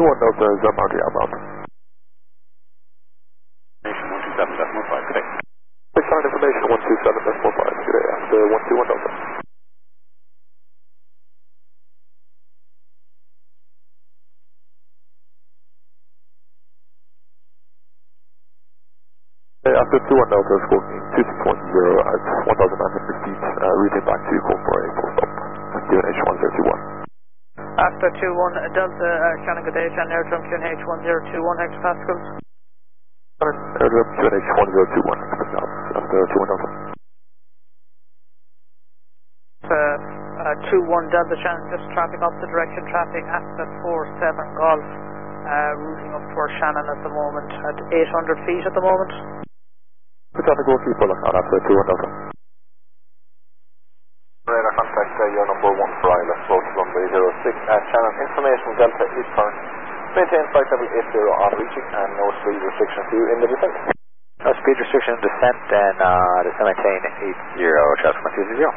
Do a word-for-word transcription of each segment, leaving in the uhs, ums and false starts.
two one Delta is up boundary outbound. Information one two seven decimal five, good day. Baseline information one two seven decimal five, good day, after one two one Delta. Okay, after two one Delta is working two six one zero at one thousand nine hundred feet, uh, reading back to you call for a full stop. Q N H one zero two one. After two one Delta, uh, Shannon, good day, Shannon Airdrum Q N H one zero two one hectopascals. Airdrum Q N H one zero two one hectopascals, after two one Delta. Uh, uh, two one Delta, Shannon, just traffic opposite direction traffic at the four seven Golf, uh, routing up towards Shannon at the moment, at eight hundred feet at the moment. The traffic will keep full account after two one Delta. Radar contact, uh, your number one for Isla, approach runway zero six, uh, Shannon, information Delta is current. Maintain flight level eight zero on reaching and no speed restrictions to you in the descent. No speed restriction descent and uh, descent maintain eight zero, traffic one two zero.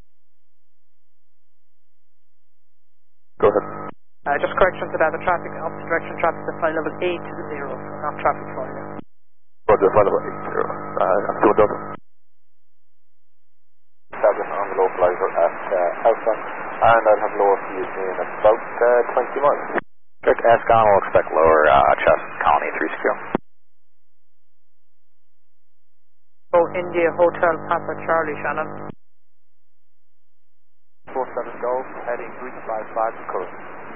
Go ahead. Uh, just correction to that, the traffic opposite direction traffic is flight level eight zero, not traffic flight. Roger, flight level eight zero, uh, after two one Delta. Establish on the localizer at uh, Alpha, and I'll have lower for you in about uh, twenty miles. Correct, Ascon will expect lower uh, chest colony three secure. Oh, India Hotel Papa Charlie, Shannon. four seven Golf, heading three five five to coast.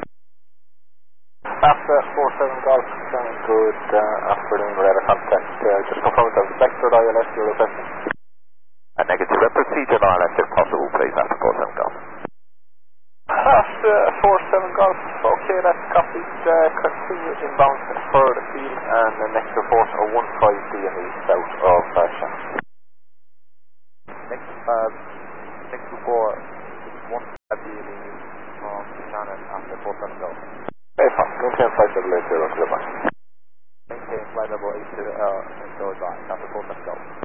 After four seven Golf, Shannon, good uh, afternoon, radar contact. Uh, just confirm that the vector I L S you're requesting. A negative, a procedure I L S if possible, please, after four seven Golf. After four seven Golf, okay, that's copied. Uh, continue inbound for the field, and the next report are one five D in the south of uh, Shannon. Next, uh, next to four, one five D from Shannon after four seven Golf. Very fast, maintain flight level eight zero, clear back. Maintain flight level eight zero, uh, so it's on after four seven Golf.